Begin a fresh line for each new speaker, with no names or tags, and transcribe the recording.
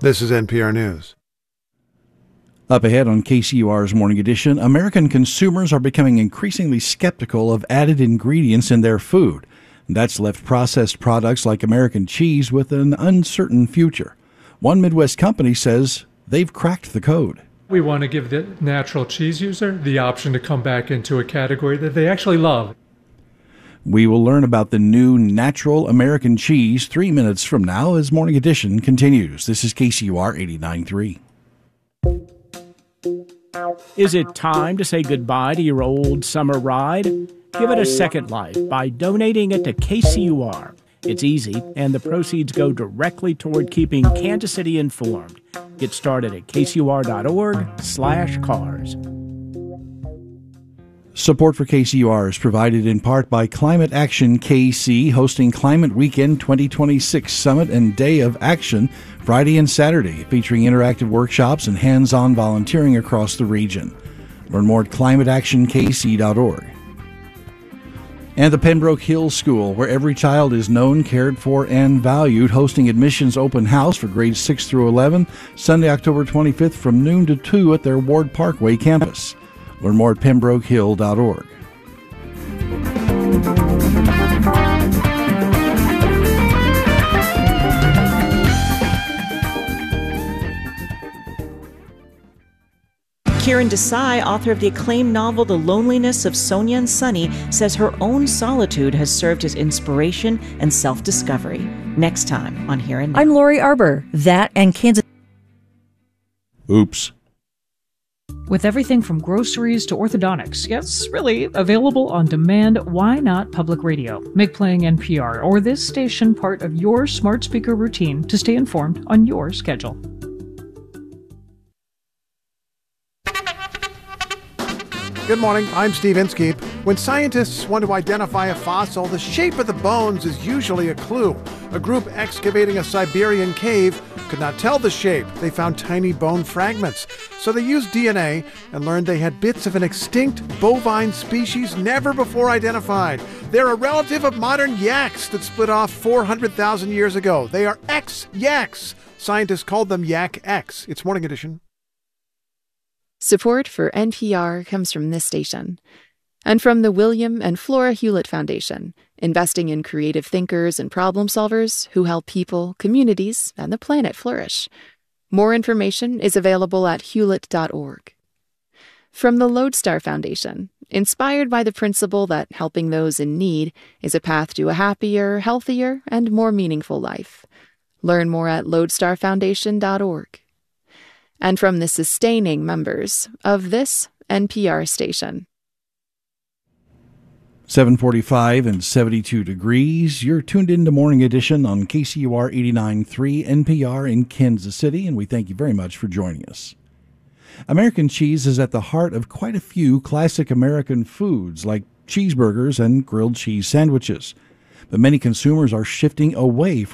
This is NPR News.
Up ahead on KCUR's Morning Edition, American consumers are becoming increasingly skeptical of added ingredients in their food. That's left processed products like American cheese with an uncertain future. One Midwest company says they've cracked the code.
We want to give the natural cheese user the option to come back into a category that they actually love.
We will learn about the new natural American cheese 3 minutes from now as Morning Edition continues. This is KCUR 89.3.
Is it time to say goodbye to your old summer ride? Give it a second life by donating it to KCUR. It's easy, and the proceeds go directly toward keeping Kansas City informed. Get started at kcur.org/cars.
Support for KCUR is provided in part by Climate Action KC, hosting Climate Weekend 2026 Summit and Day of Action Friday and Saturday, featuring interactive workshops and hands-on volunteering across the region. Learn more at climateactionkc.org. And the Pembroke Hills School, where every child is known, cared for, and valued, hosting admissions open house for grades 6 through 11, Sunday, October 25th from noon to 2 at their Ward Parkway campus. Learn more at pembrokehill.org.
Kiran Desai, author of the acclaimed novel The Loneliness of Sonia and Sunny, says her own solitude has served as inspiration and self-discovery. Next time on Here and Now.
I'm Lori Arbor. That and Kansas.
Oops.
With everything from groceries to orthodontics, yes, really, available on demand, why not public radio? Make playing NPR or this station part of your smart speaker routine to stay informed on your schedule.
Good morning, I'm Steve Inskeep. When scientists want to identify a fossil, the shape of the bones is usually a clue. A group excavating a Siberian cave could not tell the shape. They found tiny bone fragments. So they used DNA and learned they had bits of an extinct bovine species never before identified. They're a relative of modern yaks that split off 400,000 years ago. They are X-yaks. Scientists called them Yak X. It's Morning Edition.
Support for NPR comes from this station and from the William and Flora Hewlett Foundation, investing in creative thinkers and problem solvers who help people, communities, and the planet flourish. More information is available at hewlett.org. From the Lodestar Foundation, inspired by the principle that helping those in need is a path to a happier, healthier, and more meaningful life. Learn more at lodestarfoundation.org. And from the sustaining members of this NPR station.
7:45 and 72 degrees. You're tuned into Morning Edition on KCUR 89.3 NPR in Kansas City, and we thank you very much for joining us. American cheese is at the heart of quite a few classic American foods like cheeseburgers and grilled cheese sandwiches. But many consumers are shifting away from